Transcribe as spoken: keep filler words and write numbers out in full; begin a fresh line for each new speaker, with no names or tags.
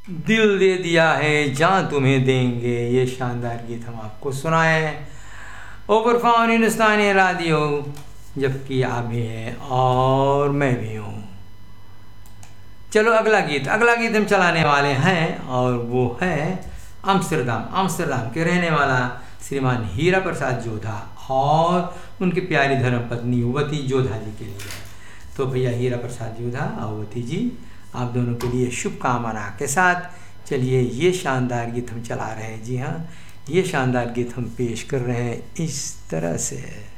दिल दे दिया है जान तुम्हें देंगे, ये शानदार गीत हम आपको सुनाए हैं ओवर फोन हिंदुस्तानी रेडियो, जबकि आप भी हैं और मैं भी हूँ। चलो अगला गीत अगला गीत हम चलाने वाले हैं और वो है आम्स्टरडाम आम्स्टरडाम के रहने वाला श्रीमान हीरा प्रसाद जोधा और उनकी प्यारी धर्मपत्नी युवती जोधा जी के लिए। तो भैया हीरा प्रसाद जोधा और युवती जी आप दोनों के लिए शुभकामना के साथ चलिए ये शानदार गीत हम चला रहे हैं। जी हाँ, ये शानदार गीत हम पेश कर रहे हैं इस तरह से।